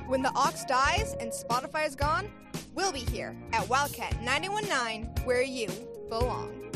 When the aux dies and Spotify is gone, we'll be here at Wildcat 91.9, where you belong.